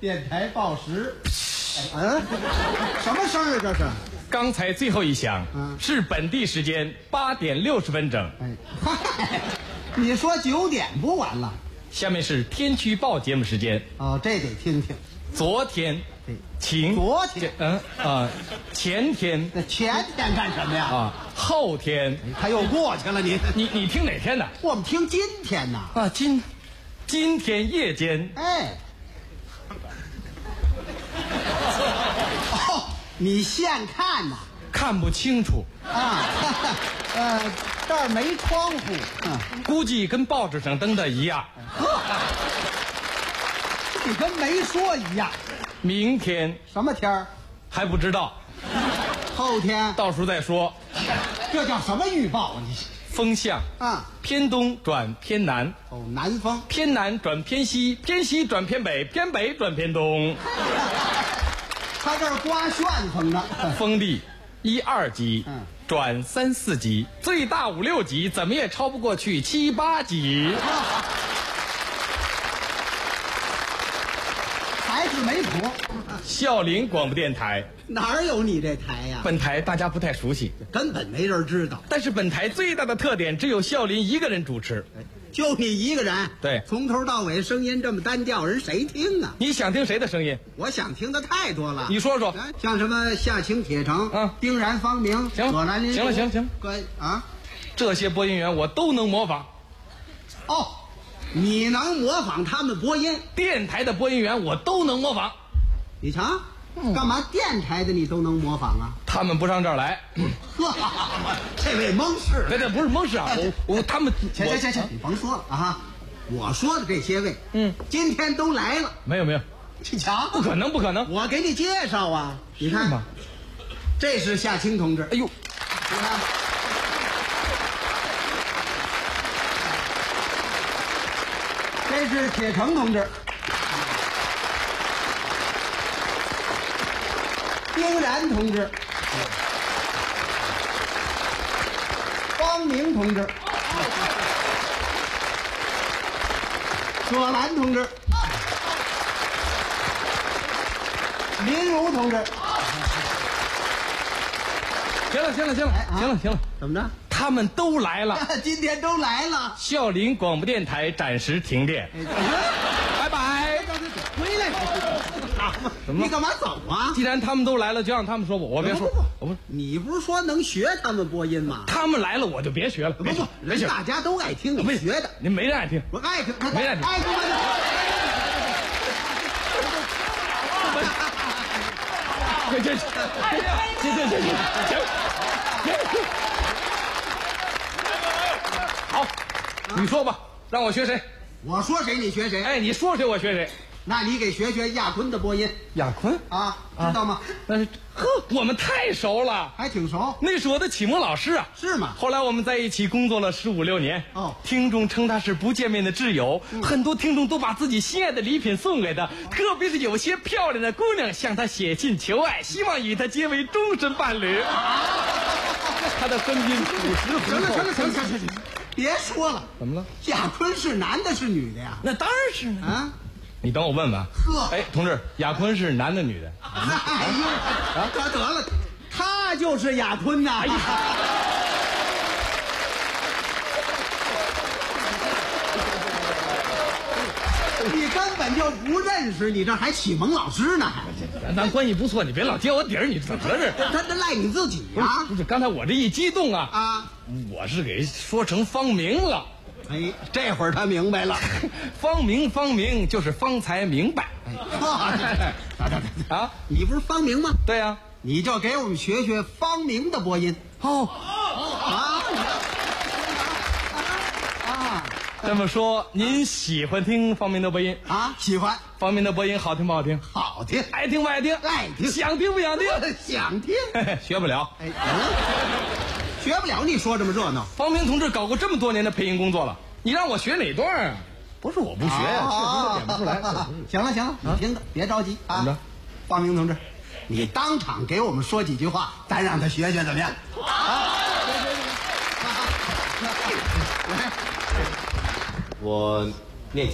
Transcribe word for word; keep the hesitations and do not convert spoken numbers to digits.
电台报时。嗯，什么声儿这是？ 刚才最后一响， 嗯， 是本地时间八点六十分整。 哎，嗨，你说九点不完了？ 下面是天气预报节目时间。 哦，这得听听。 昨天晴， 昨天， 嗯啊、呃，前天， 那前天干什么呀？ 啊，后天， 他又过去了。你你你听哪天的？ 我们听今天呐。 啊，今今天夜间， 哎，哦，你现看呐？ 看不清楚啊，呃，这儿没窗户，嗯， 估计跟报纸上登的一样。 你跟没说一样。 明天什么天儿？ 还不知道， 后天到时候再说。 这叫什么预报啊？你风向啊， 偏东转偏南， 哦，南风， 偏南转偏西，偏西转偏北，偏北转偏东。 他这儿刮旋风呢。 风力一二级， 嗯， 转三四级，最大五六级，怎么也超不过去七八级。 还是没谱。 孝陵广播电台， 哪儿有你这台呀？ 本台大家不太熟悉， 根本没人知道。 但是本台最大的特点只有孝陵一个人主持。 就你一个人， 对， 从头到尾声音这么单调，人谁听啊？ 你想听谁的声音？ 我想听的太多了。 你说说， 像什么夏晴铁城， 嗯， 丁然方明， 行， 葛兰林， 行了，行行， 哥啊， 这些播音员我都能模仿。 哦，你能模仿他们播音？ 电台的播音员我都能模仿。 你瞧，干嘛电台的你都能模仿啊？ 他们不上这儿来， 呵，这位蒙氏， 对对，不是蒙氏啊，我我他们， 行行行行，你甭说了啊！我说的这些位， 嗯， 今天都来了。 没有没有， 你瞧， 不可能不可能， 我给你介绍啊！你看， 吗？ 这是夏青同志。 哎呦， 你看，这是铁城同志。丁然同志，方明同志，葛兰同志，林如同志。 行了行了行了， 哎啊行了行了， 怎么着？ 他们都来了， 今天都来了。 孝陵广播电台暂时停电，拜拜。 回来！ 怎么了你干嘛走啊？ 既然他们都来了，就让他们说，我我别说，我不， 你不是说能学他们播音吗？ 他们来了我就别学了， 不不， 没学， 大家都爱听你学的。 您没人爱听， 我爱听， 没人爱听， 爱听这这这这这这行，好，你说吧，让我学谁？ 我说谁你学谁。 哎，你说谁我学谁。 那你给学学亚坤的播音。 亚坤啊，知道吗？ 但是呵，我们太熟了， 还挺熟。 那是我的启蒙老师啊。 是吗？ 后来我们在一起工作了十五六年。 哦， 听众称他是不见面的挚友，嗯、很多听众都把自己心爱的礼品送给他，哦、特别是有些漂亮的姑娘向他写信求爱，希望与他结为终身伴侣。啊、他的声音朴实浑厚。 行了行了行了行了行了，别说了。 怎么了？ 亚坤是男的是女的呀？ 那当然是呢。 啊。 你等我问问。 呵， 哎，同志，亚坤是男的女的？ 哎呦，啊，得得了，他就是亚坤呐！哎呀，你根本就不认识，你这还启蒙老师呢？ 咱咱关系不错，你别老揭我底儿，你怎么了这？ 他这赖你自己呀！ 不是，刚才我这一激动啊啊， 我是给说成方明了。 哎，这会儿他明白了， 方明方明就是方才明白。 哎，啊，你不是方明吗？ 对呀、啊， 你就给我们学学方明的播音。 哦， 啊啊， 这么说您喜欢听方明的播音啊？喜欢。 方明的播音好听不好听？ 好听。 爱听不爱听？ 爱听。 想听不想听？ 想听。 学不了。 哎，嗯。学不了，你说这么热闹。 方明同志搞过这么多年的配音工作了，你让我学哪段啊？不是我不学呀、啊，确实点不出来。 行了行了，你听着，别着急啊。怎么着？方明同志，你当场给我们说几句话，咱让他学学怎么样？啊！ 我